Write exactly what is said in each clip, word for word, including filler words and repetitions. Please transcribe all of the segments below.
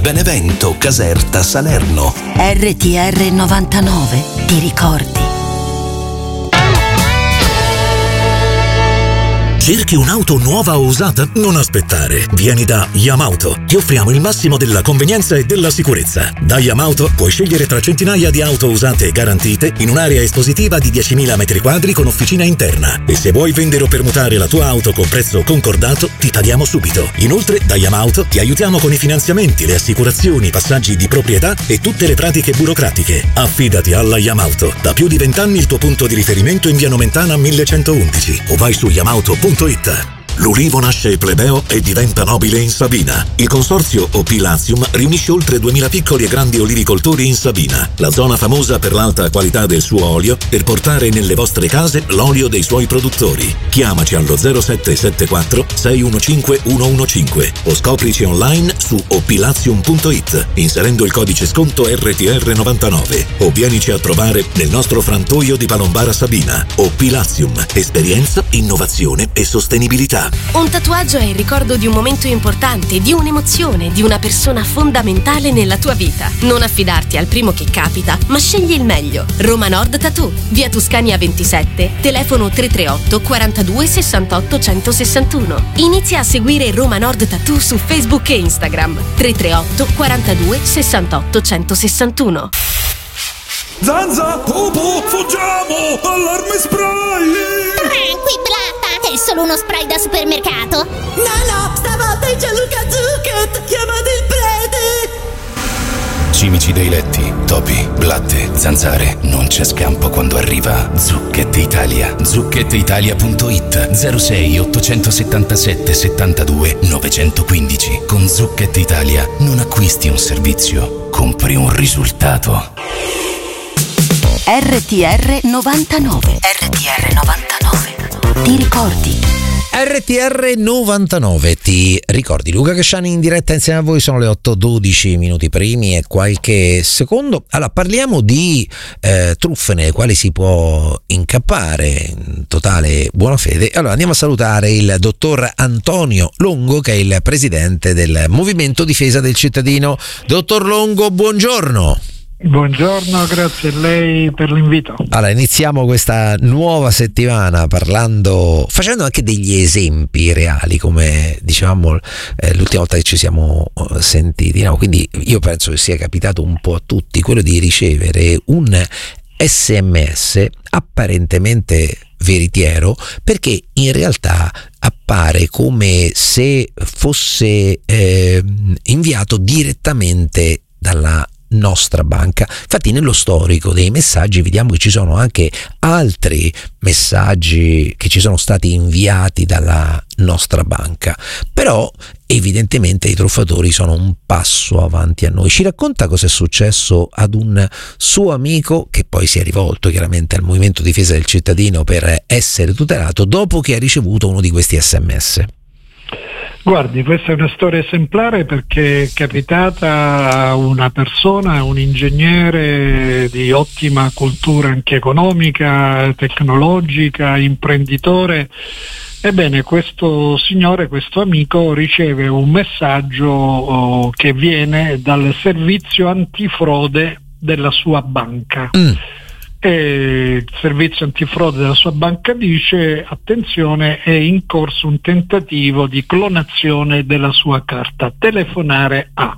Benevento, Caserta, Salerno. R T R novantanove, ti ricordi? Cerchi un'auto nuova o usata? Non aspettare. Vieni da Yamauto. Ti offriamo il massimo della convenienza e della sicurezza. Da Yamauto puoi scegliere tra centinaia di auto usate e garantite in un'area espositiva di diecimila metri quadri con officina interna. E se vuoi vendere o permutare la tua auto con prezzo concordato, ti paghiamo subito. Inoltre, da Yamauto ti aiutiamo con i finanziamenti, le assicurazioni, i passaggi di proprietà e tutte le pratiche burocratiche. Affidati alla Yamauto. Da più di vent'anni il tuo punto di riferimento in via Nomentana millecentoundici o vai su yamauto punto it. L'ulivo nasce plebeo e diventa nobile in Sabina. Il consorzio O P Latium riunisce oltre duemila piccoli e grandi olivicoltori in Sabina, la zona famosa per l'alta qualità del suo olio, per portare nelle vostre case l'olio dei suoi produttori. Chiamaci allo zero sette sette quattro sei uno cinque uno uno cinque o scoprici online su o p latium punto it inserendo il codice sconto R T R novantanove o vienici a trovare nel nostro frantoio di Palombara Sabina. O P Latium, esperienza, innovazione e sostenibilità. Un tatuaggio è il ricordo di un momento importante, di un'emozione, di una persona fondamentale nella tua vita. Non affidarti al primo che capita, ma scegli il meglio. Roma Nord Tattoo, via Tuscania ventisette, telefono tre tre otto quarantadue sessantotto centosessantuno. Inizia a seguire Roma Nord Tattoo su Facebook e Instagram. tre tre otto quarantadue sessantotto centosessantuno. Zanza, Popo, fuggiamo! Allarme spray! Tranqui, Blatta, è solo uno spray da supermercato. No, no, stavolta è Gianluca Zucchet! Chiamate il prete! Cimici dei letti, topi, blatte, zanzare, non c'è scampo quando arriva Zucchet Italia. zucchet italia punto it zero sei ottocentosettantasette settantadue novecentoquindici. Con Zucchet Italia non acquisti un servizio, compri un risultato. R T R novantanove. R T R novantanove. Ti ricordi? R T R novantanove, ti ricordi? Luca Casciani in diretta insieme a voi, sono le otto e dodici minuti primi e qualche secondo. Allora, parliamo di eh, truffe nelle quali si può incappare in totale buona fede. Allora, andiamo a salutare il dottor Antonio Longo, che è il presidente del Movimento Difesa del Cittadino. Dottor Longo, buongiorno. Buongiorno, grazie a lei per l'invito. Allora, iniziamo questa nuova settimana parlando, facendo anche degli esempi reali, come dicevamo eh, l'ultima volta che ci siamo sentiti, no? Quindi io penso che sia capitato un po' a tutti quello di ricevere un S M S apparentemente veritiero, perché in realtà appare come se fosse eh, inviato direttamente dalla nostra banca. Infatti nello storico dei messaggi vediamo che ci sono anche altri messaggi che ci sono stati inviati dalla nostra banca, però evidentemente i truffatori sono un passo avanti a noi. Ci racconta cosa è successo ad un suo amico, che poi si è rivolto chiaramente al Movimento Difesa del Cittadino per essere tutelato dopo che ha ricevuto uno di questi S M S. Guardi, questa è una storia esemplare perché è capitata a una persona, un ingegnere di ottima cultura anche economica, tecnologica, imprenditore. Ebbene, questo signore, questo amico, riceve un messaggio oh, che viene dal servizio antifrode della sua banca. Mm. E il servizio antifrode della sua banca dice: attenzione, è in corso un tentativo di clonazione della sua carta, telefonare a.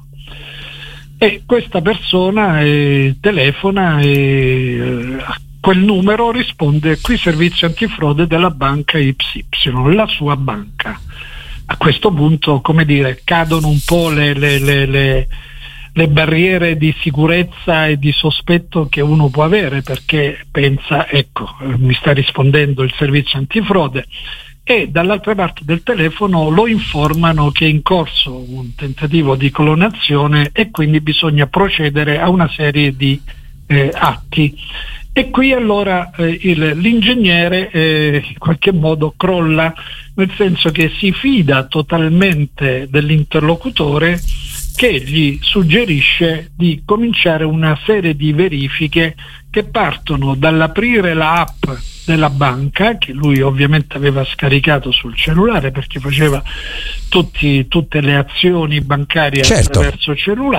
E questa persona eh, telefona e eh, a quel numero risponde: qui servizio antifrode della banca Y, la sua banca. A questo punto, come dire, cadono un po' le, le, le, le le barriere di sicurezza e di sospetto che uno può avere, perché pensa, ecco, mi sta rispondendo il servizio antifrode, e dall'altra parte del telefono lo informano che è in corso un tentativo di clonazione e quindi bisogna procedere a una serie di eh, atti. E qui allora eh, il, l'ingegnere eh, in qualche modo crolla, nel senso che si fida totalmente dell'interlocutore, che gli suggerisce di cominciare una serie di verifiche che partono dall'aprire la app della banca, che lui ovviamente aveva scaricato sul cellulare perché faceva tutti, tutte le azioni bancarie, certo, attraverso cellulare.